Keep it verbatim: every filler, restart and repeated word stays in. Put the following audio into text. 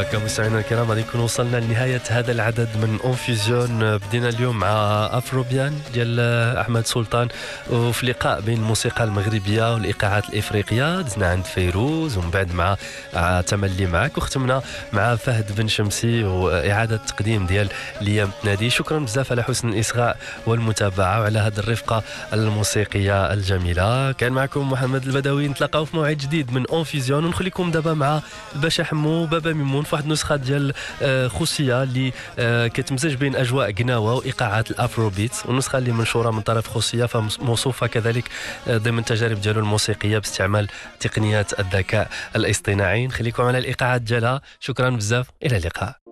هكا مستمعينا الكرام غادي نكون وصلنا لنهايه هذا العدد من اونفيزيون. بدينا اليوم مع افروبيان ديال احمد سلطان، وفي لقاء بين الموسيقى المغربيه والايقاعات الافريقيه دزنا عند فيروز، ومن بعد مع تملي معك، وختمنا مع فهد بن شمسي واعاده تقديم ديال ليام نادي. شكرا بزاف على حسن الاصغاء والمتابعه وعلى هذه الرفقه الموسيقيه الجميله. كان معكم محمد البدوي، نتلاقاو في موعد جديد من اونفيزيون، ونخليكم دابا مع الباشا حمو بابا ميمون في واحد النسخه ديال خوسيه اللي كتمزج بين اجواء قناوه وايقاعات الافروبيت، والنسخه اللي منشوره من طرف خوسيه فموصوفه كذلك ضمن التجارب ديالو الموسيقيه باستعمال تقنيات الذكاء الاصطناعي. نخليكم على الايقاعات ديالها. شكرا بزاف، الى اللقاء.